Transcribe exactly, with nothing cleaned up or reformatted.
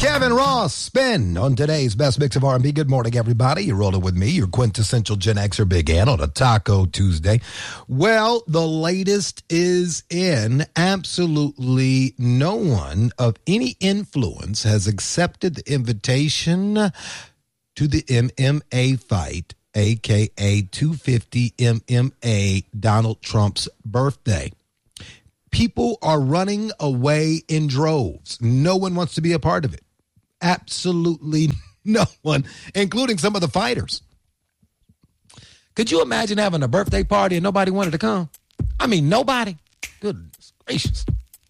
Kevin Ross, Spin on today's Best Mix of R and B. Good morning, everybody. You're rolling with me, your quintessential Gen Xer Big Ann on a Taco Tuesday. Well, the latest is in. Absolutely no one of any influence has accepted the invitation to the M M A fight, a k a two fifty M M A, Donald Trump's birthday. People are running away in droves. No one wants to be a part of it. Absolutely no one, including some of the fighters. Could you imagine having a birthday party and nobody wanted to come? I mean, nobody. Goodness gracious.